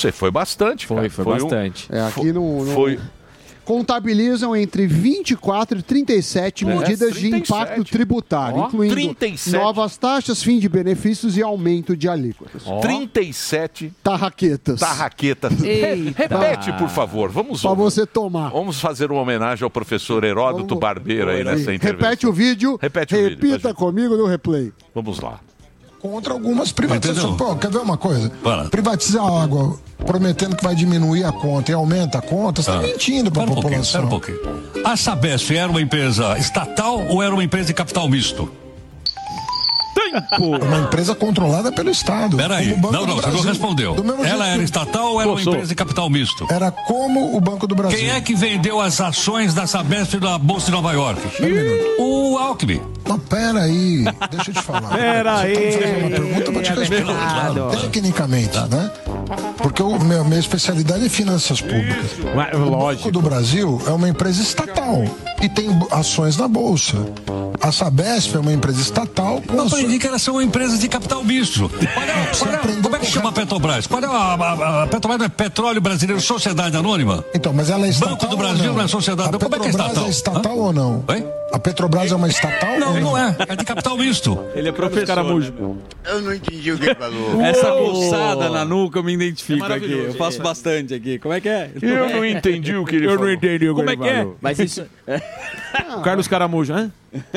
Você foi bastante, cara. Foi bastante. Aqui não... Contabilizam entre 24 e 37 medidas 37. de impacto tributário, incluindo 37. novas taxas, fim de benefícios e aumento de alíquotas. 37 tarraquetas. Repete, por favor. Vamos Pra você tomar. Vamos fazer uma homenagem ao professor Heródoto Barbeiro aí nessa intervenção. Repete o vídeo. Repete o vídeo. Repita comigo no replay. Vamos lá. Contra algumas privatizações. Pô, quer ver uma coisa? Privatizar a água, prometendo que vai diminuir a conta e aumenta a conta, você está mentindo para a população. Um pouquinho. A Sabesp era uma empresa estatal ou era uma empresa de capital misto? Uma empresa controlada pelo Estado. Peraí, não, você não respondeu. Ela era estatal ou era uma empresa de capital misto? Era como o Banco do Brasil. Quem é que vendeu as ações da Sabesp na Bolsa de Nova York? O Alckmin. Não, peraí, deixa eu te falar. Peraí. Você tá me fazendo uma pergunta, eu vou te responder. Tecnicamente, né? Porque minha especialidade é finanças públicas. O Banco do Brasil é uma empresa estatal e tem ações na Bolsa. A Sabesp é uma empresa estatal com Não aprendi que elas são empresas de capital misto. Como é que chama a Petrobras? Qual é a Petrobras não é Petróleo Brasileiro Sociedade Anônima? Então, mas ela é estatal. Banco do Brasil não é sociedade anônima. Como é que é estatal? É estatal ou não? A Petrobras é uma estatal? Não é. É de capital misto. Ele é professor. Caramujo. Eu não entendi o que ele falou. Essa coçada na nuca eu me identifico aqui. Eu faço bastante aqui. Como é que é? Eu não entendi o que ele falou. Eu não entendi o que ele falou. Como é que é? Mas isso... O Carlos Caramujo, hein?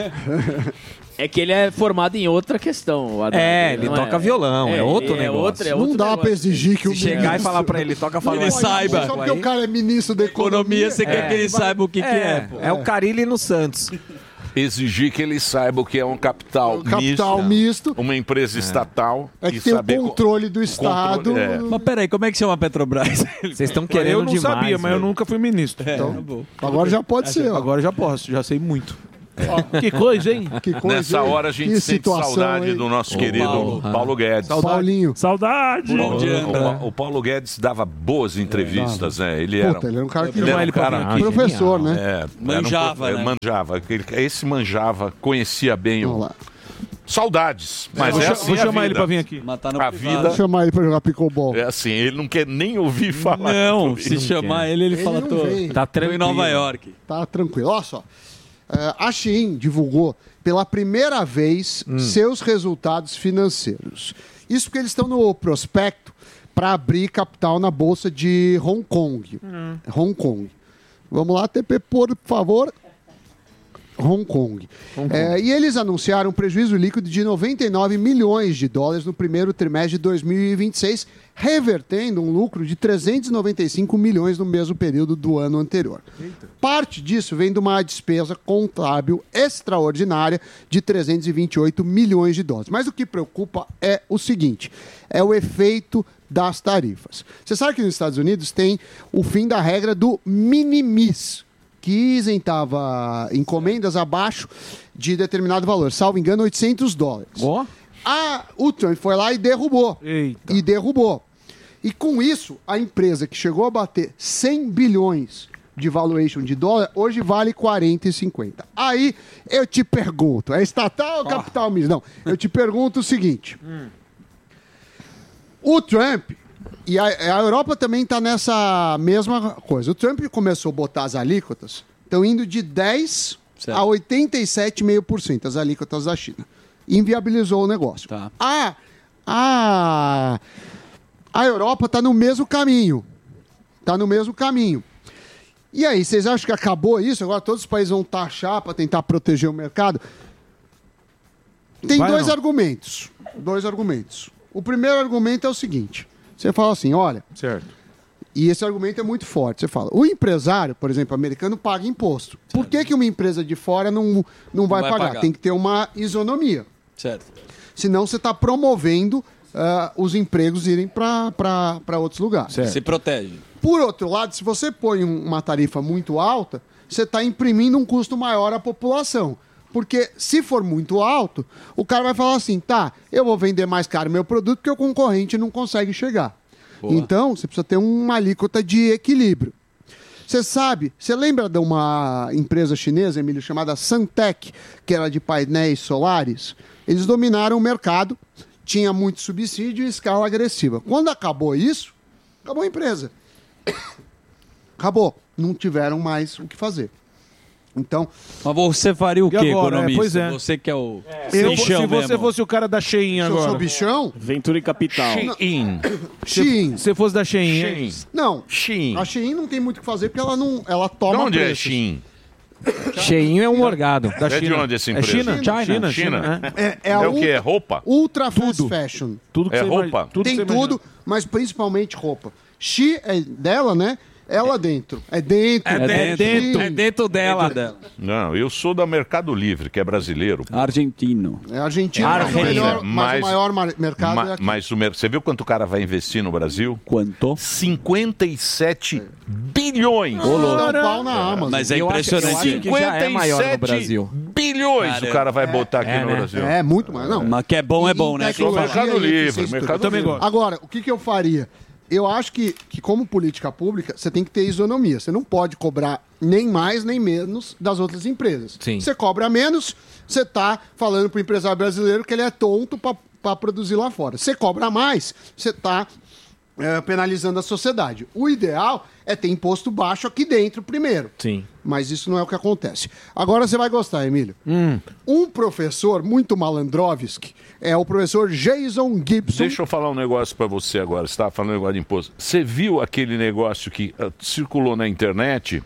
É que ele é formado em outra questão. Ele toca violão, é outro negócio. Não dá pra exigir que o chegar e falar pra ele, toca violão. Ele saiba. Só porque o cara é ministro da economia, você quer que ele saiba o que é, pô. É o Carilli no Santos. Exigir que ele saiba o que é um capital misto, uma empresa estatal. É que tem o controle do Estado. Mas peraí, como é que chama a Petrobras? Vocês estão querendo demais. Eu não sabia, mas eu nunca fui ministro. Então, agora já pode ser. Agora já posso, já sei muito. Que coisa, hein? Nessa hora a gente sente saudade do nosso querido Paulo Guedes. Paulinho. Saudade. O Paulo Guedes dava boas entrevistas, né? Ele era um cara que professor, né? Manjava, manjava. Esse manjava, conhecia bem o... Saudades. Mas vou chamar ele pra vir aqui. A vida... Vou chamar ele pra jogar pickleball. É assim, ele não quer nem ouvir falar. Não, se chamar ele fala todo. Tá tranquilo. Em Nova York. Tá tranquilo. Olha só. A Shein divulgou pela primeira vez seus resultados financeiros. Isso porque eles estão no prospecto para abrir capital na Bolsa de Hong Kong. Hong Kong. Vamos lá, TP, por favor. Hong Kong. E eles anunciaram um prejuízo líquido de 99 milhões de dólares no primeiro trimestre de 2026, revertendo um lucro de 395 milhões no mesmo período do ano anterior. Parte disso vem de uma despesa contábil extraordinária de 328 milhões de dólares. Mas o que preocupa é o seguinte, é o efeito das tarifas. Você sabe que nos Estados Unidos tem o fim da regra do minimis, que isentava encomendas abaixo de determinado valor, salvo engano, $800. O Trump foi lá e derrubou. E com isso, a empresa que chegou a bater 100 bilhões de valuation de dólar, hoje vale 40,50. Aí eu te pergunto, é estatal ou capital misto? Não, eu te pergunto o seguinte. O Trump... E a Europa também está nessa mesma coisa. O Trump começou a botar as alíquotas, estão indo de 10% a 87,5% as alíquotas da China. Inviabilizou o negócio. A Europa está no mesmo caminho. E aí, vocês acham que acabou isso? Agora todos os países vão taxar para tentar proteger o mercado? Tem dois argumentos. O primeiro argumento é o seguinte... Você fala assim, olha... Certo. E esse argumento é muito forte. Você fala, o empresário, por exemplo, americano, paga imposto. Certo. Por que uma empresa de fora não vai pagar? Tem que ter uma isonomia. Certo. Senão você está promovendo os empregos irem para outros lugares. Certo. Se protege. Por outro lado, se você põe uma tarifa muito alta, você está imprimindo um custo maior à população. Porque se for muito alto, o cara vai falar assim, tá, eu vou vender mais caro meu produto porque o concorrente não consegue chegar. Boa. Então, você precisa ter uma alíquota de equilíbrio. Você lembra de uma empresa chinesa, Emílio, chamada Santec, que era de painéis solares? Eles dominaram o mercado, tinha muito subsídio e escala agressiva. Quando acabou isso, Acabou a empresa. Acabou. Não tiveram mais o que fazer. Então... Mas você faria o quê, economista? Pois é. Você que é o bichão se você fosse o cara da Shein agora. Se eu sou bichão... Ventura e Capital. Shein. Se fosse da Shein. Não. Shein. A Shein não tem muito o que fazer porque ela não... Ela toma De onde preços. é Shein? Cheinho é um morgado. Da É de China. onde essa empresa? China. É o quê? É roupa? Ultra fast fashion. Tudo que É você roupa? imagina- tudo que Tem você tudo, imagina. mas principalmente roupa. She é dela, né? Ela dentro. É dentro. É dentro dela. Não, eu sou da Mercado Livre, que é brasileiro. Argentino. É Argentina, mas o maior mercado é aqui. Mas você viu quanto o cara vai investir no Brasil? Quanto? 57 bilhões. Dá um pau na Amazon. Mas é impressionante. que já é maior no Brasil. bilhões o cara vai botar aqui no Brasil. É, muito mais. Não. Mas que é bom, né? Sou Mercado Livre. Eu Mercado também Livre. gosto. Agora, o que eu faria? Eu acho que como política pública, você tem que ter isonomia. Você não pode cobrar nem mais nem menos das outras empresas. Sim. Você cobra menos, você está falando para o empresário brasileiro que ele é tonto para produzir lá fora. Você cobra mais, você está penalizando a sociedade. O ideal é ter imposto baixo aqui dentro primeiro. Sim. Mas isso não é o que acontece. Agora você vai gostar, Emílio. Um professor muito malandrovski é o professor Jason Gibson. Deixa eu falar um negócio pra você agora. Você estava falando negócio de imposto. Você viu aquele negócio que circulou na internet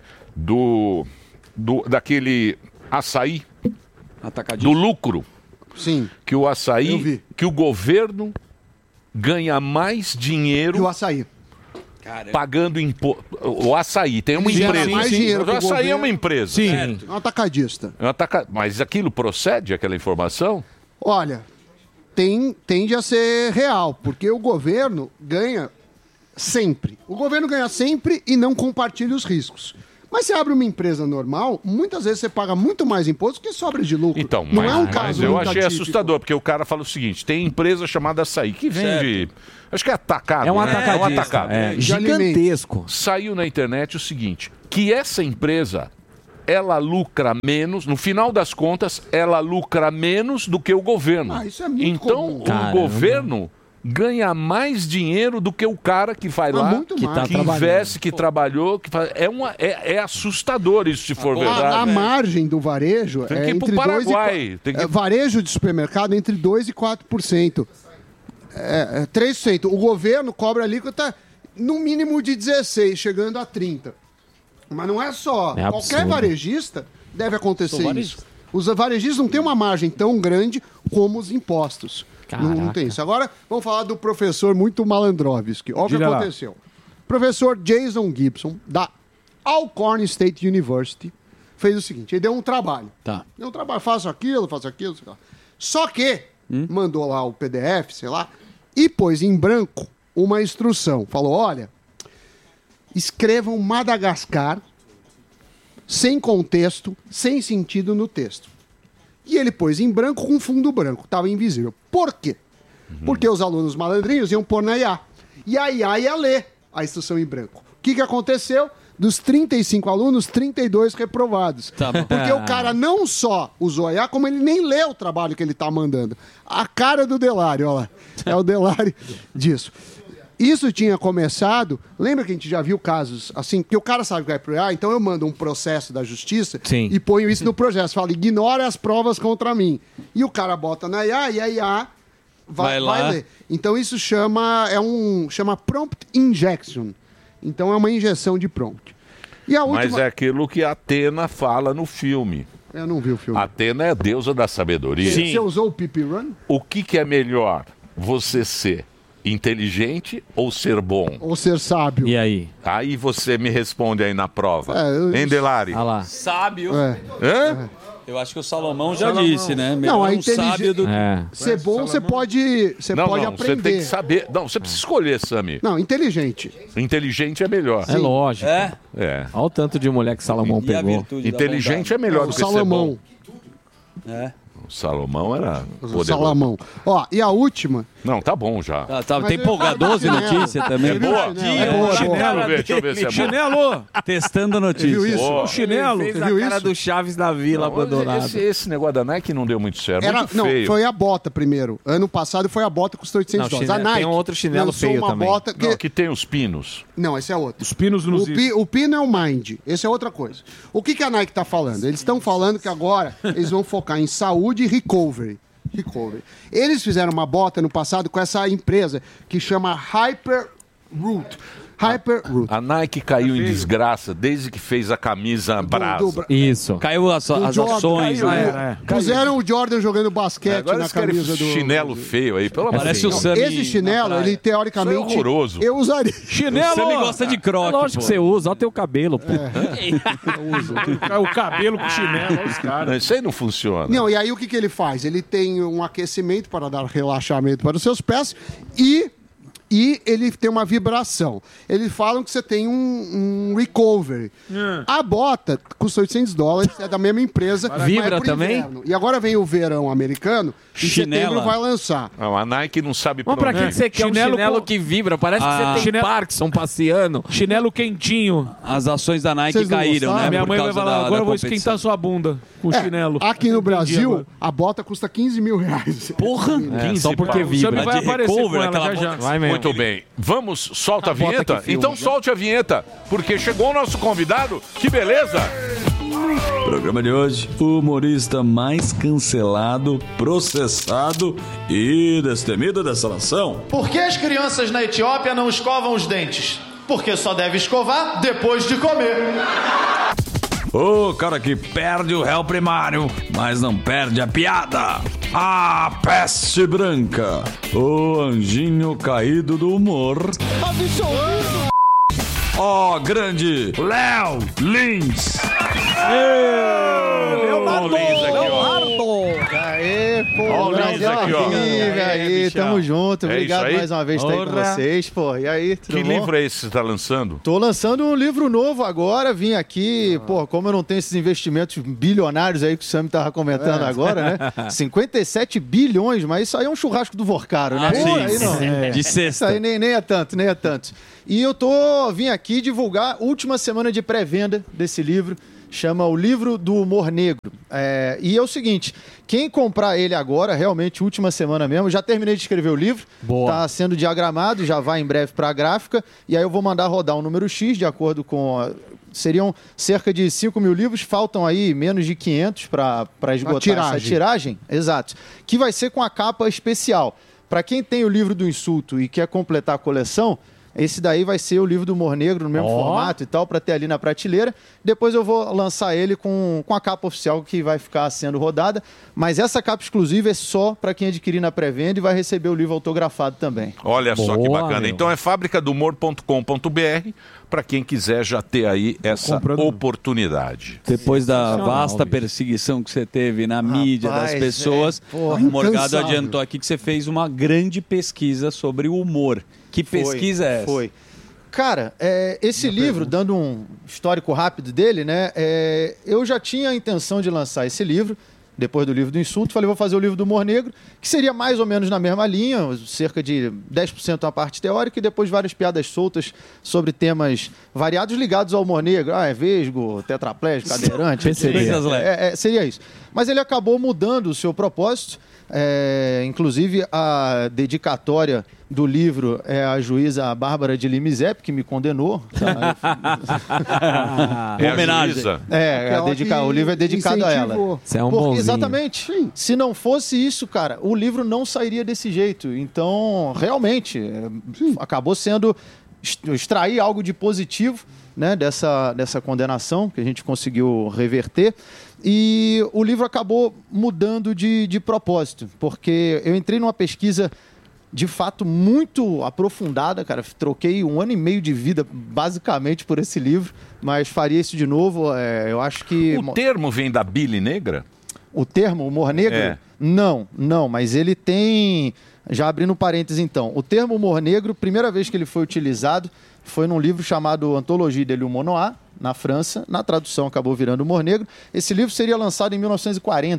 daquele açaí? Do lucro? Sim. Que o Eu açaí, vi. que o governo ganha mais dinheiro E o açaí. pagando imposto. O açaí tem uma Ele gera empresa. mais dinheiro O pro açaí é governo. uma empresa. Sim. É um atacadista. Mas aquilo procede, aquela informação? Olha, tende a ser real, porque o governo ganha sempre. O governo ganha sempre e não compartilha os riscos. Mas você abre uma empresa normal, muitas vezes você paga muito mais imposto que sobra de lucro. Então, não mas, é um mas caso eu muito achei atípico. assustador, porque o cara fala o seguinte: tem empresa chamada Açaí, que vende. Acho que é atacado. É um né? atacadista. É um atacado. É, De gigantesco. Saiu na internet o seguinte: que essa empresa ela lucra menos, no final das contas, ela lucra menos do que o governo. Ah, isso é muito então, comum. o governo ganha mais dinheiro do que o cara que vai lá, muito que, mais. que investe, que trabalhou, que faz. É assustador isso, se for verdade. A margem do varejo Tem que é ir pro entre 2 Paraguai. Tem que- varejo de supermercado entre 2 e 4%. 3%. O governo cobra alíquota no mínimo de 16%, chegando a 30%. Mas não é só. É Qualquer absurdo. varejista deve acontecer isso. Os varejistas não têm uma margem tão grande como os impostos. Não tem isso. Agora, vamos falar do professor muito malandrovski. Olha o que Diga lá. aconteceu. Professor Jason Gibson, da Alcorn State University, fez o seguinte: ele deu um trabalho. Tá. Deu um trabalho, faço aquilo, sei lá. Só que mandou lá o PDF, sei lá, e pôs em branco uma instrução. Falou: olha, escrevam Madagascar sem contexto, sem sentido no texto. E ele pôs em branco com fundo branco, estava invisível. Por quê? Porque os alunos malandrinhos iam pôr na IA. E a IA ia ler a instrução em branco. O que aconteceu? Dos 35 alunos, 32 reprovados. Tá bom. Porque o cara não só usou a IA, como ele nem leu o trabalho que ele está mandando. A cara do Delari, olha lá. É o Delari disso. Isso tinha começado... Lembra que a gente já viu casos assim? Que o cara sabe que vai pro IA, então eu mando um processo da justiça Sim. e ponho isso no processo. Falo, ignora as provas contra mim. E o cara bota na IA e a IA vai lá. ler. Então isso chama prompt injection. Então é uma injeção de prompt. E a última... Mas é aquilo que a Atena fala no filme. Eu não vi o filme. A Atena é a deusa da sabedoria. Você usou o Pipi Run? O que é melhor? Você ser inteligente ou ser bom? Ou ser sábio? E aí? Aí você me responde aí na prova. Hein, Delari? Olha lá. Sábio. Hã? Eu acho que o Salomão já disse, né? Não, a um sábio do... Ser bom, você pode aprender. Você tem que saber. Não, você precisa escolher, Sami. Não, inteligente. Inteligente é melhor. É lógico. É. Olha o tanto de mulher que Salomão pegou. Inteligente é melhor do que ser bom. Salomão. Salomão era poderoso. Salamão. Ó, e a última... Não, tá bom já. Tem empolgar 12 notícias também. É boa? Deixa eu ver se é boa. Chinelo! Testando notícias. Viu isso? O chinelo! Fez Você a viu cara isso? do Chaves da Vila abandonado. Esse negócio da Nike não deu muito certo. Muito Não, feio. foi a bota primeiro. Ano passado foi a bota, custou $800. Não, A Nike tem um outro chinelo lançou feio uma também. bota que... Não, que tem os pinos. Não, esse é outro. Os pinos nos O pino é o Mind. Esse é outra coisa. O que a Nike está falando? Eles estão falando que agora eles vão focar em saúde e recovery. Eles fizeram uma bota no passado com essa empresa que chama Hyperroot. A Nike caiu em desgraça desde que fez a camisa brasa. Isso. Caiu as ações, né? Puseram o Jordan jogando basquete Agora na eles querem camisa do... chinelo feio aí, pelo amor de Parece Deus. o Sammy Esse chinelo, na praia. ele teoricamente... Isso é horroroso. Eu usaria. Chinelo! Você me gosta de croque, Lógico que você usa, olha o teu cabelo, pô. O cabelo com chinelo, olha os caras. Não, isso aí não funciona. Não, e aí o que ele faz? Ele tem um aquecimento para dar relaxamento para os seus pés e ele tem uma vibração. Eles falam que você tem um recovery. A bota custa $800, é da mesma empresa. mas Vibra é pro também? inverno. E agora vem o verão americano, em Chinela. setembro vai lançar. Não, a Nike não sabe Mas pra que você quer um Chinelo chinelo com- que vibra? Parece que você tem Chinelo- Parkinson passeando. Chinelo quentinho. As ações da Nike Vocês não caíram, gostaram? né? Minha por mãe vai causa falar, da agora eu vou competição. esquentar sua bunda com o chinelo. Aqui no Entendi Brasil, agora. a bota custa $15 mil. Porra! Só porque O Sammy vibra. vai de aparecer recover, com ela aquela já já. bota. Vai mesmo. Muito bem. Vamos, solta a bota vinheta? que filma. Então solte a vinheta, porque chegou o nosso convidado. Que beleza! Programa de hoje, o humorista mais cancelado, processado e destemido dessa nação. Por que as crianças na Etiópia não escovam os dentes? Porque só deve escovar depois de comer. O cara que perde o réu primário, mas não perde a piada. A peste branca, o anjinho caído do humor. Ó, grande Léo Lins. Aê, pô, Ó o Lins Brasil aqui, ó. vive aí, tamo junto. É Obrigado isso aí? mais uma vez por estar aí com Ora. vocês, pô. E aí, tudo Que bom? livro é esse que você está lançando? Tô lançando um livro novo agora, vim aqui, pô, como eu não tenho esses investimentos bilionários aí que o Sam tava comentando agora, né? 57 bilhões, mas isso aí é um churrasco do Vorcaro, né? Ah, sim. Pô, aí não. De Isso sexta. aí nem é tanto, nem é tanto. E eu vim aqui divulgar a última semana de pré-venda desse livro, chama O Livro do Humor Negro. E é o seguinte, quem comprar ele agora, realmente, última semana mesmo, já terminei de escrever o livro, tá sendo diagramado, já vai em breve para a gráfica, e aí eu vou mandar rodar um número X, de acordo com... seriam cerca de 5 mil livros, faltam aí menos de 500 para esgotar essa tiragem. Exato. Que vai ser com a capa especial. Para quem tem o livro do Insulto e quer completar a coleção, esse daí vai ser o livro do Humor Negro no mesmo formato e tal, para ter ali na prateleira. Depois eu vou lançar ele com a capa oficial que vai ficar sendo rodada. Mas essa capa exclusiva é só para quem adquirir na pré-venda e vai receber o livro autografado também. Olha só que Boa, bacana. meu. Então é fabricadumor.com.br para quem quiser já ter aí essa oportunidade. Depois da vasta perseguição que você teve na mídia das pessoas, o Morgado adiantou aqui que você fez uma grande pesquisa sobre o humor. Que pesquisa é essa? Foi. Cara, esse livro, dando um histórico rápido dele, né? Eu já tinha a intenção de lançar esse livro, depois do livro do Insulto. Falei, vou fazer o livro do Humor Negro, que seria mais ou menos na mesma linha, cerca de 10% a parte teórica e depois várias piadas soltas sobre temas variados ligados ao humor negro. É vesgo, tetraplégico, cadeirante. Seria isso. Mas ele acabou mudando o seu propósito. Inclusive, a dedicatória do livro é a juíza Bárbara de Limizep, que me condenou. Homenagem. O livro é dedicado a ela. Você é um bonzinho. Exatamente. Se não fosse isso, cara, o livro não sairia desse jeito. Então, realmente, acabou sendo extrair algo de positivo, né, dessa condenação que a gente conseguiu reverter. E o livro acabou mudando de propósito, porque eu entrei numa pesquisa de fato muito aprofundada, cara. Troquei 1 ano e meio de vida basicamente por esse livro, mas faria isso de novo. Eu acho que... O termo vem da bile negra? O termo humor negro? Não, mas ele tem... Já abrindo parênteses então, o termo humor negro, primeira vez que ele foi utilizado foi num livro chamado Anthologie de l'Humour Noir, na França. Na tradução acabou virando Humor Negro. Esse livro seria lançado em 1940,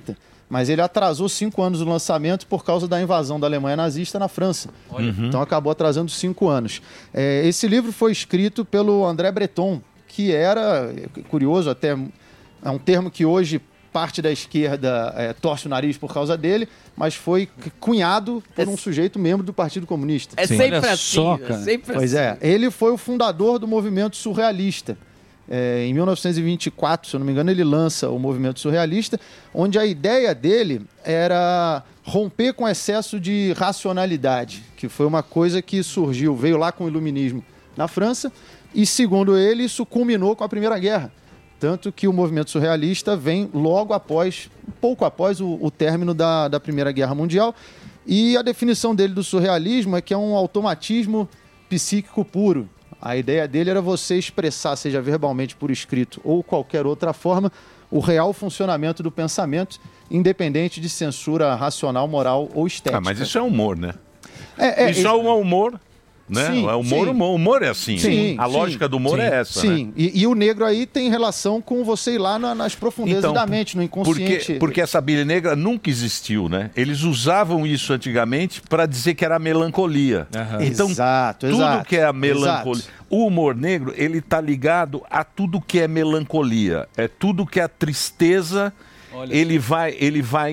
mas ele atrasou 5 anos o lançamento por causa da invasão da Alemanha nazista na França. Então acabou atrasando 5 anos. Esse livro foi escrito pelo André Breton, que era, curioso até, é um termo que hoje parte da esquerda torce o nariz por causa dele, mas foi cunhado por um sujeito membro do Partido Comunista. É sempre assim, Pois é, ele foi o fundador do movimento surrealista. Em 1924, se eu não me engano, ele lança o movimento surrealista, onde a ideia dele era romper com o excesso de racionalidade, que foi uma coisa que surgiu, veio lá com o iluminismo na França, e segundo ele, isso culminou com a Primeira Guerra. Tanto que o movimento surrealista vem logo após, pouco após o término da Primeira Guerra Mundial. E a definição dele do surrealismo é que é um automatismo psíquico puro. A ideia dele era você expressar, seja verbalmente por escrito ou qualquer outra forma, o real funcionamento do pensamento, independente de censura racional, moral ou estética. Mas isso é humor, né? Isso é um humor... Né? Sim, humor é assim. Sim, a lógica do humor é essa. Sim, né? E o negro aí tem relação com você ir lá nas profundezas da mente, no inconsciente. Porque essa Bíblia negra nunca existiu, né? Eles usavam isso antigamente para dizer que era melancolia. Então, tudo que é a melancolia... O humor negro, ele tá ligado a tudo que é melancolia. É tudo que é a tristeza... Ele vai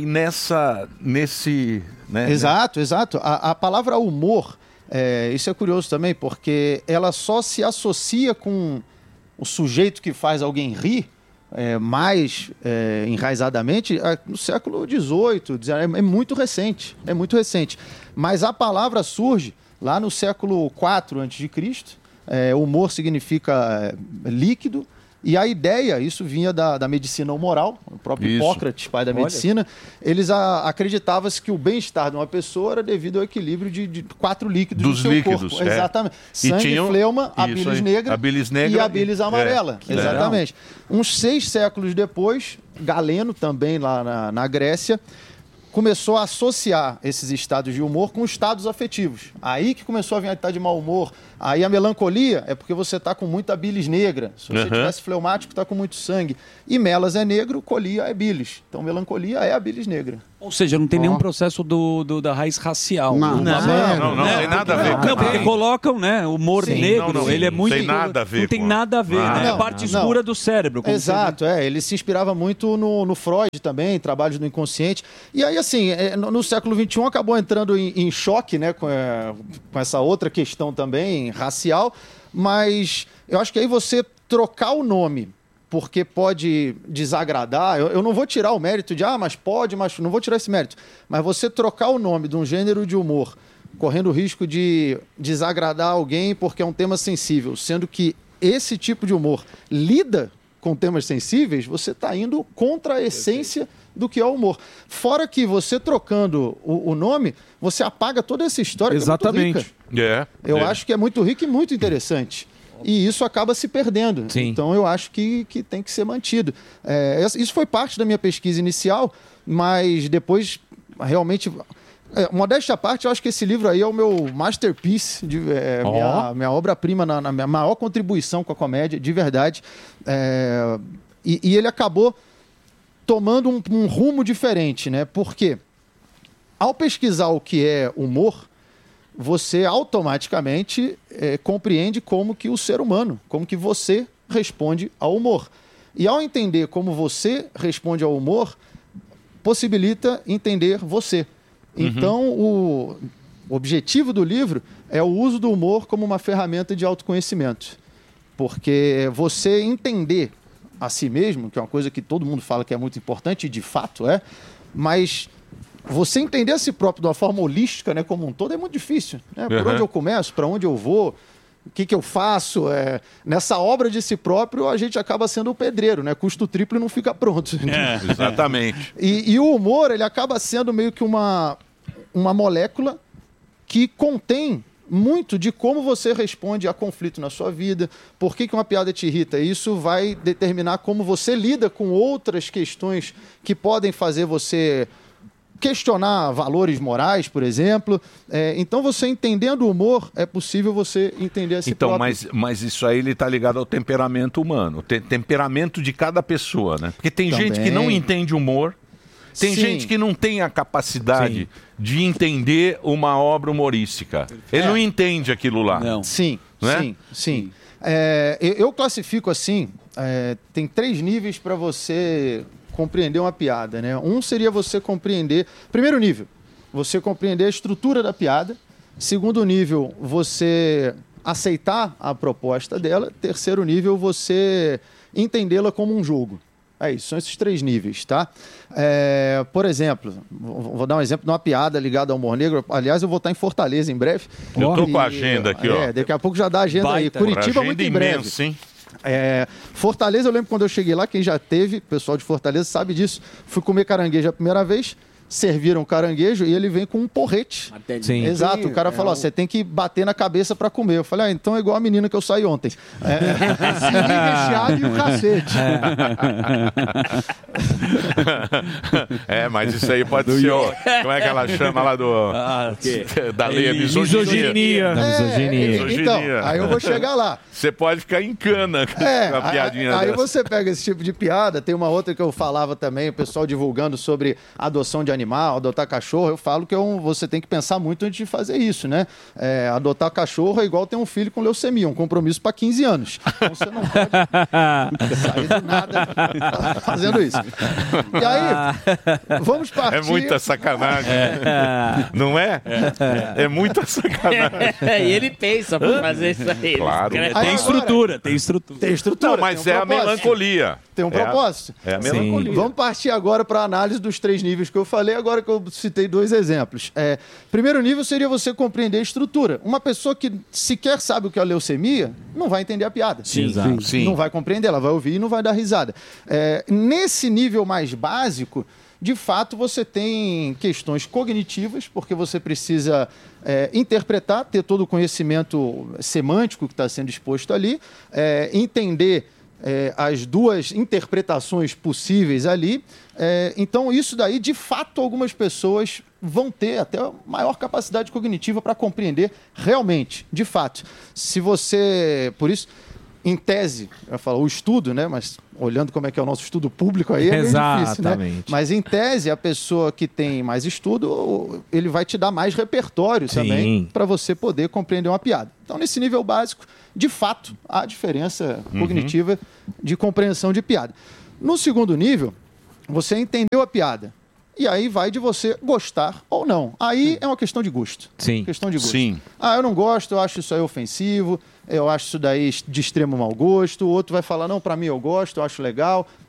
nesse... Né? Exato. A palavra humor... isso é curioso também, porque ela só se associa com o sujeito que faz alguém rir mais enraizadamente no século XVIII, é muito recente, Mas a palavra surge lá no século IV a.C., humor significa líquido, e a ideia, isso vinha da medicina moral, o próprio Hipócrates, pai da medicina, eles acreditavam-se que o bem-estar de uma pessoa era devido ao equilíbrio de 4 líquidos do seu corpo. Exatamente. Sangue, fleuma, a bilis negra e a bilis amarela. Exatamente. Uns 6 séculos depois, Galeno, também lá na Grécia, começou a associar esses estados de humor com estados afetivos. Aí que começou a vir a estar de mau humor. Aí a melancolia é porque você está com muita bilis negra. Se você tivesse fleumático, está com muito sangue. E melas é negro, colia é bilis. Então melancolia é a bilis negra. Ou seja, não tem nenhum processo da raiz racial. Não tem nada a ver. Não, porque colocam, né, o humor negro, ele é muito... Tem nada a ver. Não tem nada a ver, né? É a parte escura do cérebro. Exato, ele se inspirava muito no Freud também, trabalhos do inconsciente. E aí, assim, no século XXI acabou entrando em choque, né, com essa outra questão também, racial, mas eu acho que aí você trocar o nome porque pode desagradar, eu não vou tirar o mérito de, mas pode, mas não vou tirar esse mérito, mas você trocar o nome de um gênero de humor, correndo o risco de desagradar alguém porque é um tema sensível, sendo que esse tipo de humor lida com temas sensíveis, você está indo contra a essência do que é o humor. Fora que você trocando o nome, você apaga toda essa história. Exatamente. Que é muito rica. Eu acho que é muito rico e muito interessante. E isso acaba se perdendo. Sim. Então eu acho que tem que ser mantido. Isso foi parte da minha pesquisa inicial, mas depois realmente... modéstia à parte, eu acho que esse livro aí é o meu masterpiece, minha obra-prima, na minha maior contribuição com a comédia, de verdade. E ele acabou tomando um rumo diferente, né? Porque ao pesquisar o que é humor, você automaticamente compreende como que o ser humano, como que você responde ao humor. E ao entender como você responde ao humor, possibilita entender você. Então, o objetivo do livro é o uso do humor como uma ferramenta de autoconhecimento. Porque você entender a si mesmo, que é uma coisa que todo mundo fala que é muito importante, e de fato mas você entender a si próprio de uma forma holística, né, como um todo, é muito difícil. Né? Por onde eu começo, para onde eu vou, o que eu faço? Nessa obra de si próprio, a gente acaba sendo o pedreiro, né? Custo triplo e não fica pronto. Exatamente. E o humor, ele acaba sendo meio que uma molécula que contém muito de como você responde a conflito na sua vida, por que uma piada te irrita. Isso vai determinar como você lida com outras questões que podem fazer você questionar valores morais, por exemplo. Então, você entendendo o humor, é possível você entender a si próprio. Mas isso aí está ligado ao temperamento humano, temperamento de cada pessoa, né? Porque tem gente que não entende humor Tem gente que não tem a capacidade de entender uma obra humorística. Ele não entende aquilo lá. Sim, né? sim. Eu classifico assim, tem 3 níveis para você compreender uma piada, né? Um seria você compreender... Primeiro nível, você compreender a estrutura da piada. Segundo nível, você aceitar a proposta dela. Terceiro nível, você entendê-la como um jogo. É isso, são esses 3 níveis, tá? Por exemplo, vou dar um exemplo de uma piada ligada ao humor negro. Aliás, eu vou estar em Fortaleza em breve. Eu tô com a agenda aqui, ó. Daqui a pouco já dá a agenda aí. Curitiba muito em breve. Imenso, hein? Fortaleza, eu lembro quando eu cheguei lá, quem já teve, o pessoal de Fortaleza sabe disso. Fui comer caranguejo a primeira vez, serviram o caranguejo e ele vem com um porrete. Sim. Exato, o cara falou, você tem que bater na cabeça pra comer. Eu falei, então é igual a menina que eu saí ontem. Siri recheado e o cacete. Mas isso aí pode ser, como é que ela chama lá da lei? Misoginia. Então, aí eu vou chegar lá. Você pode ficar em cana com a piadinha aí dessa. você pega esse tipo de piada, tem uma outra que eu falava também, o pessoal divulgando sobre adoção de animal, adotar cachorro, eu falo que você tem que pensar muito antes de fazer isso, né? Adotar cachorro é igual ter um filho com leucemia, um compromisso para 15 anos. Então você não pode sair do nada fazendo isso. E aí, vamos partir... É muita sacanagem. Não é? É muita sacanagem. E ele pensa pra fazer isso aí. Claro. Tem estrutura. Tem estrutura. Não, mas é a melancolia. Tem um propósito. É a melancolia. Vamos partir agora para a análise dos 3 níveis que eu falei, agora que eu citei 2 exemplos. Primeiro nível seria você compreender a estrutura. Uma pessoa que sequer sabe o que é a leucemia, não vai entender a piada. Sim. Não vai compreender, ela vai ouvir e não vai dar risada. Nesse nível mais básico, de fato, você tem questões cognitivas, porque você precisa interpretar, ter todo o conhecimento semântico que está sendo exposto ali, entender as 2 interpretações possíveis ali. Então, isso daí, de fato, algumas pessoas vão ter até maior capacidade cognitiva para compreender realmente, de fato. Se você... Por isso... Em tese, eu falo o estudo, né? Mas olhando como é que é o nosso estudo público aí, é meio difícil, né? Mas em tese, a pessoa que tem mais estudo, ele vai te dar mais repertório também para você poder compreender uma piada. Então, nesse nível básico, de fato, há diferença cognitiva de compreensão de piada. No segundo nível, você entendeu a piada. E aí vai de você gostar ou não. Aí é uma questão de gosto. Questão de gosto. Sim. Eu não gosto, eu acho isso aí ofensivo, eu acho isso daí de extremo mau gosto. O outro vai falar, não, pra mim eu gosto, eu acho legal.